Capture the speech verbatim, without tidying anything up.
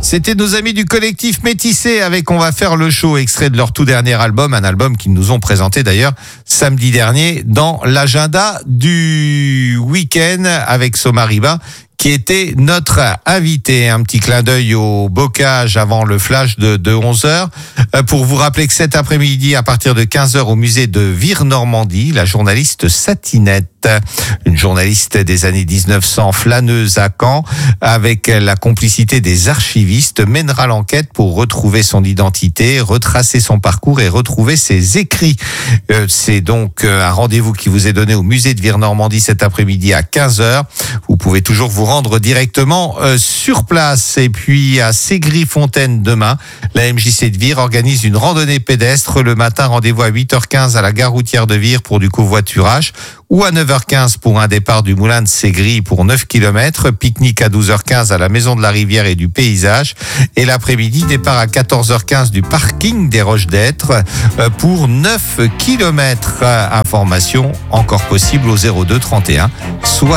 C'était nos amis du collectif Métissé avec On va faire le show, extrait de leur tout dernier album, un album qu'ils nous ont présenté d'ailleurs samedi dernier dans l'agenda du week-end avec Somariba, qui était notre invité. Un petit clin d'œil au bocage avant le flash de, de onze heures. Pour vous rappeler que cet après-midi, à partir de quinze heures, au musée de Vire-Normandie, la journaliste Satinette, une journaliste des années dix-neuf cents, flâneuse à Caen, avec la complicité des archivistes, mènera l'enquête pour retrouver son identité, retracer son parcours et retrouver ses écrits. Euh, c'est donc un rendez-vous qui vous est donné au musée de Vire-Normandie cet après-midi à quinze heures. Vous pouvez toujours vous rendre directement euh, sur place. Et puis à Ségry-Fontaine demain, la M J C de Vire organise une randonnée pédestre. Le matin, rendez-vous à huit heures quinze à la gare routière de Vire pour du covoiturage, ou à neuf heures quinze pour un départ du Moulin de Ségry pour neuf kilomètres, pique-nique à douze heures quinze à la Maison de la Rivière et du Paysage, et l'après-midi, départ à quatorze heures quinze du parking des Roches d'Être pour neuf kilomètres. Information encore possible au zéro deux trente et un soixante